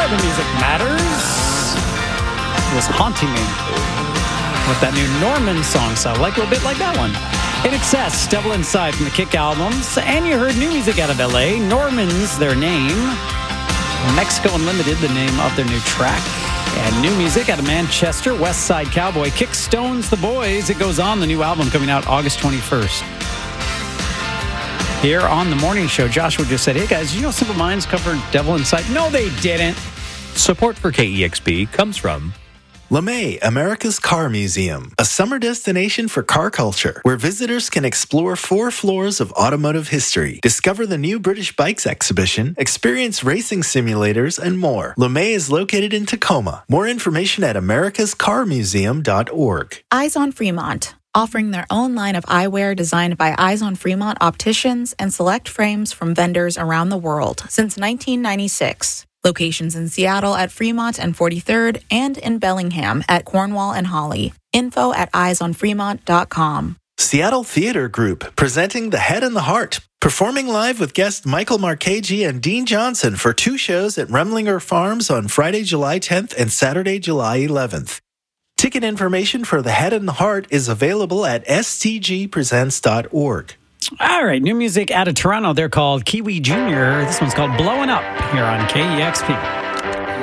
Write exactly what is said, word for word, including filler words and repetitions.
The Music Matters was haunting me with that new Norman song, so I like a little bit like that one. In Excess, Devil Inside from the Kick albums, and you heard new music out of L A. Norman's their name. Mexico Unlimited, the name of their new track. And new music out of Manchester, West Side Cowboy, Kick Stones the Boys. It Goes On, the new album coming out August twenty-first. Here on the morning show, Joshua just said, hey guys, you know Simple Minds covered Devil Inside? No, they didn't. Support for K E X P comes from LeMay, America's Car Museum, a summer destination for car culture, where visitors can explore four floors of automotive history, discover the new British Bikes exhibition, experience racing simulators, and more. LeMay is located in Tacoma. More information at americas car museum dot org. Eyes on Fremont, offering their own line of eyewear designed by Eyes on Fremont opticians and select frames from vendors around the world since nineteen ninety-six. Locations in Seattle at Fremont and forty-third and in Bellingham at Cornwall and Holly. Info at eyes on fremont dot com. Seattle Theater Group, presenting The Head and the Heart, performing live with guests Michael Marchese and Dean Johnson for two shows at Remlinger Farms on Friday, July tenth and Saturday, July eleventh. Ticket information for The Head and the Heart is available at s t g presents dot org. All right, new music out of Toronto. They're called Kiwi Junior This one's called Blowing Up here on K E X P.